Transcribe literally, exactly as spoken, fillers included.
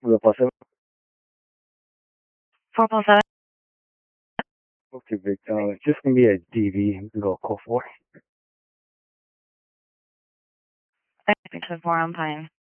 What plus seven? four plus seven. Okay, big. Uh, it's just gonna be a D V. We can go call four. Thanks for four. I'm fine.